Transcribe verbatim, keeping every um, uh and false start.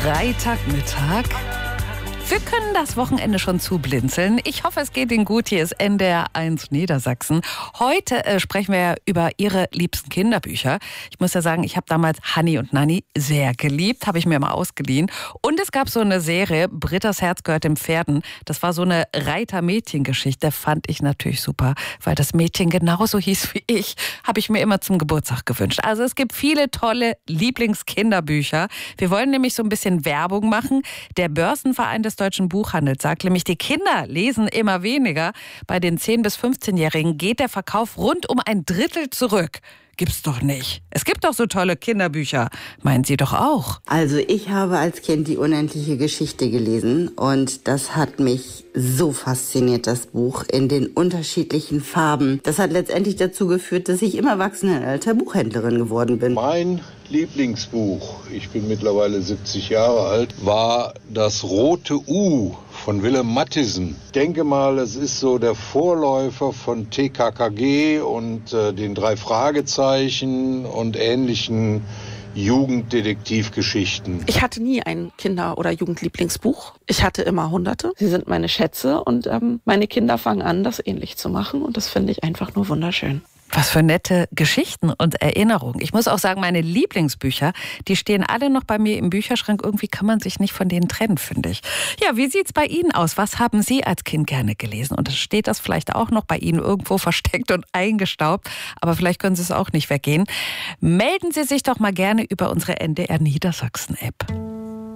Freitagmittag. Wir können das Wochenende schon zublinzeln. Ich hoffe, es geht Ihnen gut. Hier ist N D R eins Niedersachsen. Heute äh, sprechen wir über Ihre liebsten Kinderbücher. Ich muss ja sagen, ich habe damals Hanni und Nanni sehr geliebt, habe ich mir mal ausgeliehen. Und es gab so eine Serie, Britta's Herz gehört den Pferden. Das war so eine Reiter-Mädchen-Geschichte, fand ich natürlich super, weil das Mädchen genauso hieß wie ich, habe ich mir immer zum Geburtstag gewünscht. Also es gibt viele tolle Lieblingskinderbücher. Wir wollen nämlich so ein bisschen Werbung machen. Der Börsenverein des Deutschen Buchhandels sagt nämlich, die Kinder lesen immer weniger. Bei den zehn- bis fünfzehnjährigen geht der Verkauf rund um ein Drittel zurück. Gibt's doch nicht. Es gibt doch so tolle Kinderbücher. Meinen Sie doch auch? Also ich habe als Kind die unendliche Geschichte gelesen und das hat mich so fasziniert, das Buch, in den unterschiedlichen Farben. Das hat letztendlich dazu geführt, dass ich im Erwachsenenalter Buchhändlerin geworden bin. Mein Lieblingsbuch, ich bin mittlerweile siebzig Jahre alt, war Das rote U von Willem Matthijssen. Ich denke mal, es ist so der Vorläufer von T K K G und äh, den drei Fragezeichen und ähnlichen Jugenddetektivgeschichten. Ich hatte nie ein Kinder- oder Jugendlieblingsbuch. Ich hatte immer Hunderte. Sie sind meine Schätze und ähm, meine Kinder fangen an, das ähnlich zu machen und das finde ich einfach nur wunderschön. Was für nette Geschichten und Erinnerungen. Ich muss auch sagen, meine Lieblingsbücher, die stehen alle noch bei mir im Bücherschrank. Irgendwie kann man sich nicht von denen trennen, finde ich. Ja, wie sieht's bei Ihnen aus? Was haben Sie als Kind gerne gelesen? Und steht das vielleicht auch noch bei Ihnen irgendwo versteckt und eingestaubt? Aber vielleicht können Sie es auch nicht weggehen. Melden Sie sich doch mal gerne über unsere N D R Niedersachsen-App.